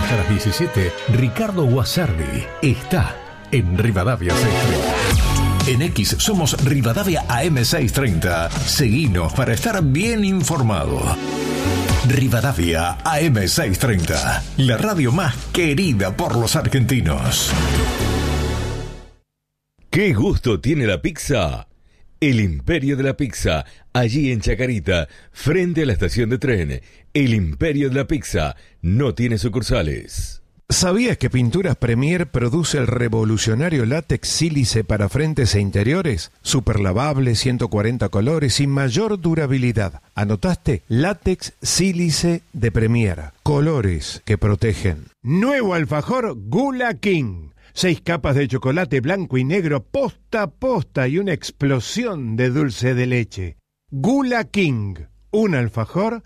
hasta las 17, Ricardo Guasardi está en Rivadavia 630. En X somos Rivadavia AM630. Seguinos para estar bien informado. Rivadavia AM630, la radio más querida por los argentinos. ¿Qué gusto tiene la pizza? El Imperio de la Pizza, allí en Chacarita, frente a la estación de tren. El Imperio de la Pizza no tiene sucursales. ¿Sabías que Pinturas Premier produce el revolucionario látex sílice para frentes e interiores? Super lavable, 140 colores y mayor durabilidad. ¿Anotaste? Látex sílice de Premier. Colores que protegen. Nuevo alfajor Gula King. 6 capas de chocolate blanco y negro posta a posta y una explosión de dulce de leche. Gula King, un alfajor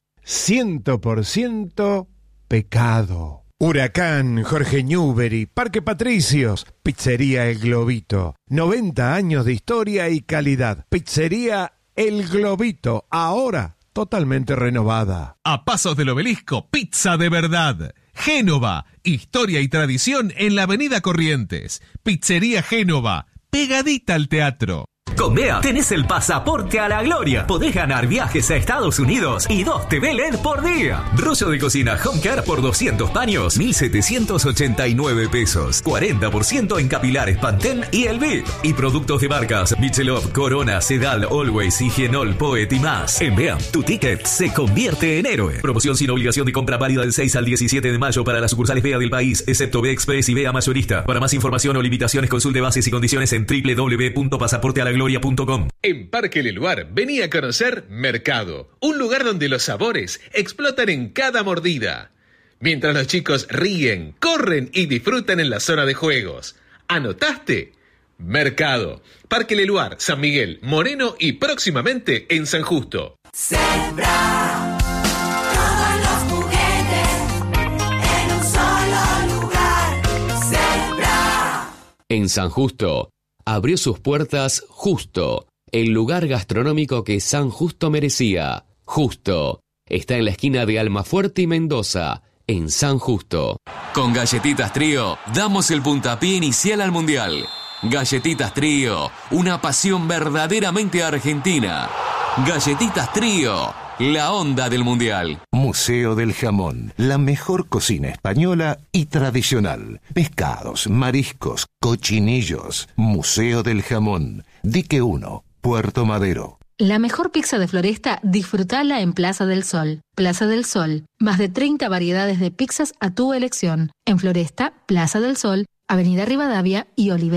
100% pecado. Huracán, Jorge Newbery, Parque Patricios, Pizzería El Globito. 90 años de historia y calidad. Pizzería El Globito, ahora totalmente renovada. A pasos del Obelisco, pizza de verdad. Génova, historia y tradición en la avenida Corrientes. Pizzería Génova, pegadita al teatro. Con BEA tenés el pasaporte a la gloria. Podés ganar viajes a Estados Unidos y 2 TV LED por día. Rollo de cocina Home Care por 200 paños, 1.789 pesos. 40% en capilares Pantene y Elvive. Y productos de marcas Michelob, Corona, Sedal, Always, Higienol, Poet y más. En BEA, tu ticket se convierte en héroe. Promoción sin obligación de compra válida del 6 al 17 de mayo para las sucursales BEA del país, excepto BEA Express y BEA Mayorista. Para más información o limitaciones, consulte bases y condiciones en www.pasaportealagloria.com. En Parque Leluar, vení a conocer Mercado, un lugar donde los sabores explotan en cada mordida. Mientras los chicos ríen, corren y disfrutan en la zona de juegos. ¿Anotaste? Mercado, Parque Leluar, San Miguel, Moreno y próximamente en San Justo. Zebra, todos los juguetes en un solo lugar. Zebra. En San Justo abrió sus puertas Justo, el lugar gastronómico que San Justo merecía. Justo está en la esquina de Almafuerte y Mendoza, en San Justo. Con Galletitas Trío damos el puntapié inicial al Mundial. Galletitas Trío, una pasión verdaderamente argentina. Galletitas Trío, la onda del Mundial. Museo del Jamón, la mejor cocina española y tradicional. Pescados, mariscos, cochinillos. Museo del Jamón, Dique 1, Puerto Madero. La mejor pizza de Floresta, disfrutala en Plaza del Sol. Plaza del Sol, más de 30 variedades de pizzas a tu elección. En Floresta, Plaza del Sol, Avenida Rivadavia y Oliver.